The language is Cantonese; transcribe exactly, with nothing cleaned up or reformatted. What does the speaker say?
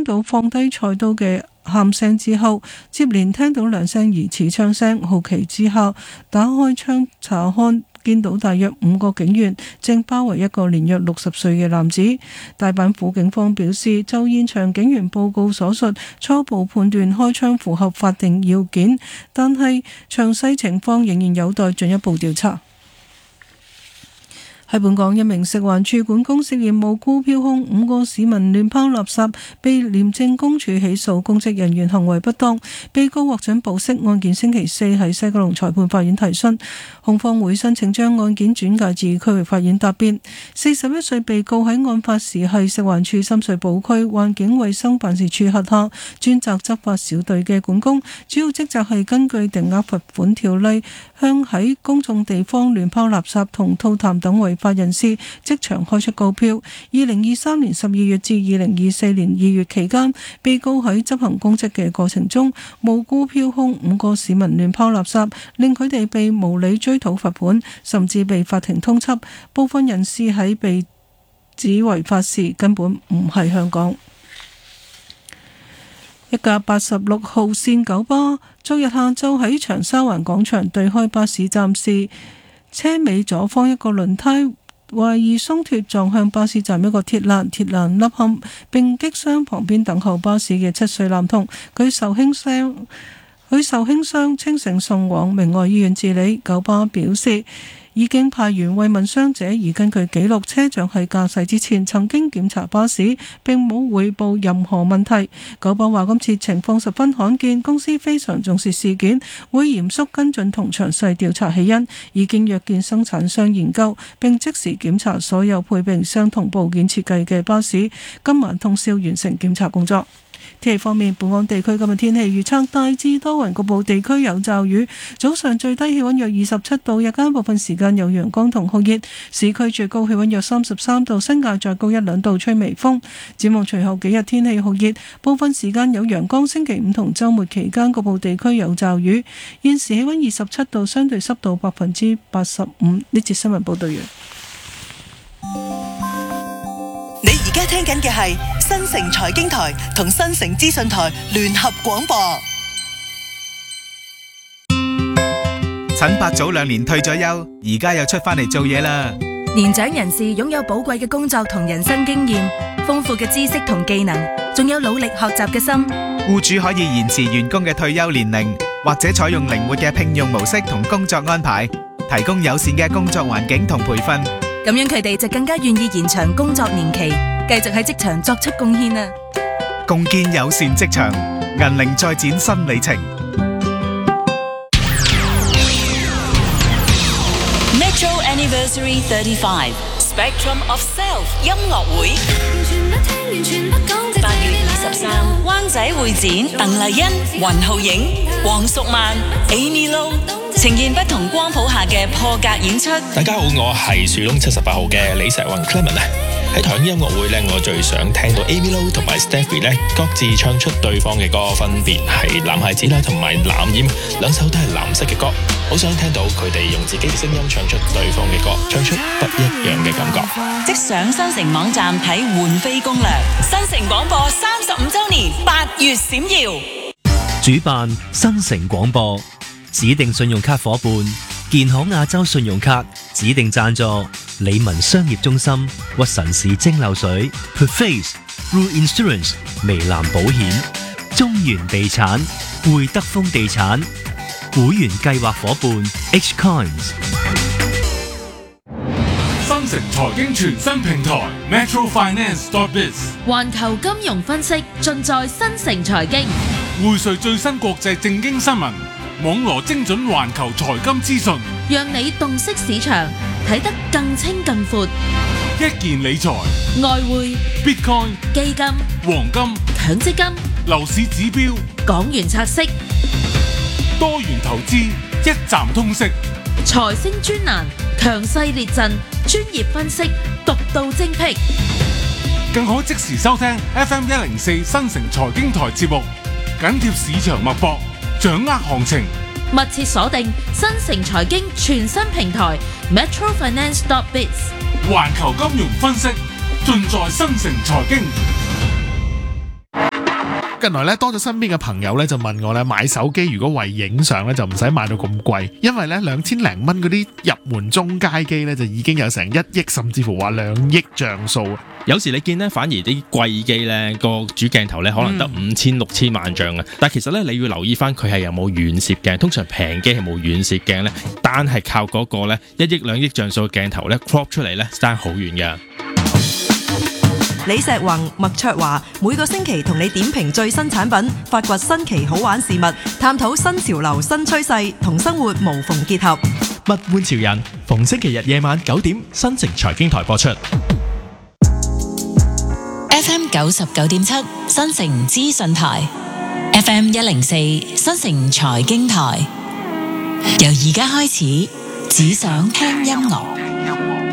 到放低菜刀嘅喊聲之後，接連聽到兩聲疑似槍聲，好奇之下打開窗查看，見到大約五個警員正包圍一個年約六十歲嘅男子。大阪府警方表示，就現場警員報告所述，初步判斷開槍符合法定要件，但係詳細情況仍然有待進一步調查。喺本港，一名食環署管工涉嫌無故票控五個市民亂拋垃圾，被廉政公署起訴公職人員行為不當，被告獲准保釋。案件星期四喺西九龍裁判法院提訊，控方會申請將案件轉介至區域法院答辯。四十一歲被告喺案發時係食環署深水埗區環境衛生辦事處轄下專責執法小隊嘅管工，主要職責係根據定額罰款條例，向喺公眾地方亂拋垃圾同吐痰等違法人士即場開出告票。二零二三年十二月至二零二四年二月期間，被告喺執行公職嘅過程中，無故票控五個市民亂拋垃圾，令佢哋被無理追討罰款，甚至被法庭通緝。部分人士喺被指違法時根本唔係香港。一架八十六號線九巴昨日下晝喺長沙灣廣場對開巴士站時，車尾左方一個輪胎懷疑鬆脱，撞向巴士站一個鐵欄，鐵欄凹陷，並擊傷旁邊等候巴士嘅七歲男童，佢受輕傷，佢受輕傷，清醒送往明愛醫院治理。九巴表示已經派員慰問傷者，而根據記錄，車長喺駕駛之前曾經檢查巴士，並冇匯報任何問題。九巴話今次情況十分罕見，公司非常重視事件，會嚴肅跟進同詳細調查起因，已經約見生產商研究，並即時檢查所有配備相同部件設計嘅巴士，今晚通宵完成檢查工作。天氣方面，本港地區今日天氣預測大致多雲，局部地區有驟雨。早上最低氣溫約二十七度，日間部分時間有陽光同酷熱。市區最高氣溫約三十三度，新界再高一兩度，吹微風。展望隨後幾日天氣酷熱，部分時間有陽光。星期五同週末期間局部地區有驟雨。現時氣溫二十七度，相對濕度百分之八十五。呢節新聞報道完。 你而家聽緊嘅係新城財經台同新城資訊台聯合廣播。 陳伯早兩年退咗休，而家又出翻嚟做嘢啦。 年長人士擁有寶貴嘅工作同人生經驗，豐富嘅知識同技能，仲有努力學習嘅心。 僱主可以延遲員工嘅退休年齡，或者採用靈活嘅聘用模式同工作安排，提供友善嘅工作環境同培訓。 咁樣佢哋就更加願意延長工作年期，繼續喺職場作出貢獻啊！ 共建友善職場，銀齡再展新里程。 Metro Anniversary thirty-five Spectrum of Self 音樂會，八月二十三，灣仔會展，鄧麗欣、雲浩影、黃淑曼、Amy Lo。呈現不同光譜下嘅破格演出。 大家好，我係樹窿七十八號嘅李石雲 Clement 啊！喺台慶音樂會咧，我最想聽到 Amy Lo 同埋 Stephy 咧各自唱出對方嘅歌，分別係男孩子啦同埋藍染，兩首都係藍色嘅歌，好想聽到佢哋用自己嘅聲音唱出對方嘅歌，唱出不一樣嘅感覺。 即上新城網站睇換飛攻略，新城廣播三十五週年八月閃耀， 主辦新城廣播。指定信用卡伙伴健康亞洲信用卡，指定贊助理文商業中心、屈臣氏蒸餾水、Perface、Blue Insurance、微藍保險、中原地產、會德豐地產，會員計劃伙伴 H Coins。 新城財經全新平台 Metro Finance dot biz， 環球金融分析盡在新城財經， 匯萃最新國際政經新聞，網羅精準環球財金資訊， 讓你洞悉市場，睇得更清更闊。 一件理財、 外匯、 Bitcoin、 基金、 黃金、 強積金、 樓市指標、 港元拆息、 多元投資，一站通識。 財星專欄，強勢列陣，專業分析，獨到精闢。 更可即時收聽 F M 一零四新城財經台節目，緊貼市場脈搏，掌握行情， 密切鎖定新城財經全新平台 Metro Finance dot biz， 環球金融分析盡在新城財經。 近來咧多咗身邊嘅朋友咧就問我咧買手機如果為影相咧就唔使買到咁貴，因為咧兩千零蚊嗰啲入門中階機咧就已經有成一億甚至乎話兩億像素。 有時你見咧反而啲貴機咧個主鏡頭咧可能得五千六千萬像嘅，但係其實咧你要留意翻佢係有冇遠攝鏡，通常平機係冇遠攝鏡咧，單係靠嗰個咧一億兩億像素嘅鏡頭咧 crop 出嚟咧爭好遠嘅。 李石宏、麥卓華每個星期同你點評最新產品，發掘新奇好玩事物，探討新潮流新趨勢，同生活無縫結合。 物玩潮人，逢星期日夜晚九點，新城財經台播出。 F M 九十九點七新城資訊台 ，F M 一零四新城財經台，由而家開始，只想聽音樂。